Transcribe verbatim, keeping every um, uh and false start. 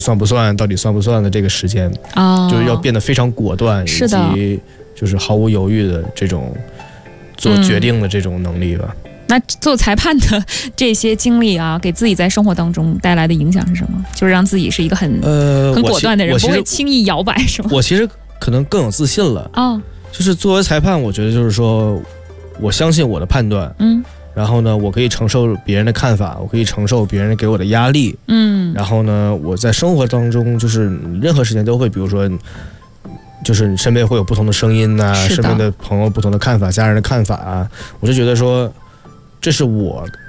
算不算，到底算不算的这个时间， 哦， 就是要变得非常果断， 是的， 以及就是毫无犹豫的这种做决定的这种能力吧。 嗯，那做裁判的这些经历啊，给自己在生活当中带来的影响是什么？就是让自己是一个很呃很果断的人，不会轻易摇摆，是吗？ 我其实可能更有自信了。 哦， 就是作为裁判，我觉得就是说，我相信我的判断， 嗯， 然后呢，我可以承受别人的看法，我可以承受别人给我的压力， 嗯， 然后呢，我在生活当中就是任何事情都会，比如说。就是身边会有不同的声音呐、啊，身边的朋友不同的看法，家人的看法啊，我就觉得说，这是我